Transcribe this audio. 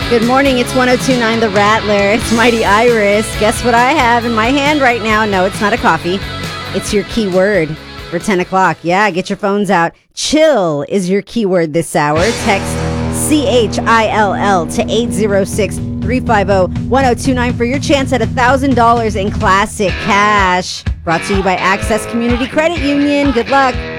Good morning, it's 1029 The Rattler. It's Mighty Iris. Guess what I have in my hand right now? No, it's not a coffee. It's your keyword for 10 o'clock. Yeah, get your phones out. Chill is your keyword this hour. Text CHILL to 806-350-1029 for your chance at $1,000 in classic cash. Brought to you by Access Community Credit Union. Good luck.